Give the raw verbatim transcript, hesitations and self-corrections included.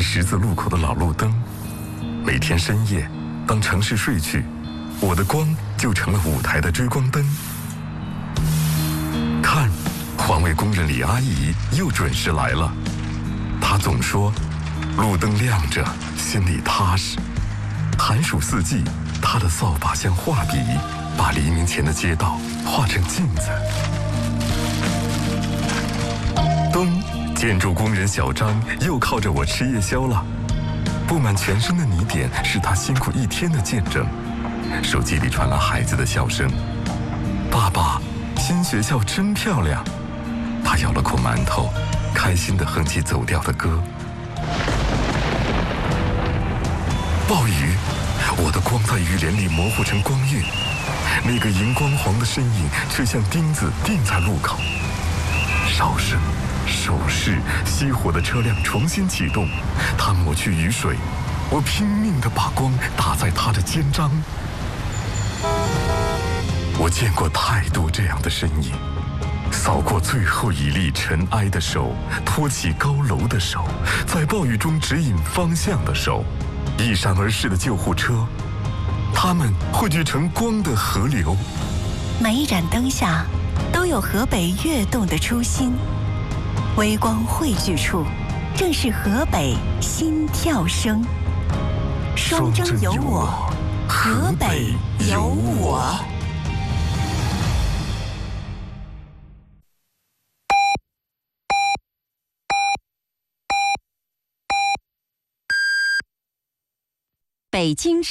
十字路口的老路灯。每天深夜，当城市睡去，我的光就成了舞台的追光灯。看，环卫工人李阿姨又准时来了。她总说，路灯亮着，心里踏实。寒暑四季，她的扫把像画笔，把黎明前的街道画成镜子。冬，建筑工人小张又靠着我吃夜宵了。布满全身的泥点是他辛苦一天的见证。手机里传来孩子的笑声：“爸爸，新学校真漂亮。”他咬了口馒头，开心地哼起走调的歌。暴雨，我的光在雨帘里模糊成光晕，那个荧光黄的身影却像钉子钉在路口。哨声、手势，熄火的车辆重新启动，他抹去雨水，我拼命地把光打在他的肩章。我见过太多这样的身影，扫过最后一粒尘埃的手，托起高楼的手，在暴雨中指引方向的手，一闪而逝的救护车，它们汇聚成光的河流。 每一盏灯下都有河北跃动的初心，微光汇聚处，正是河北心跳声。双征有我，河北有我。北京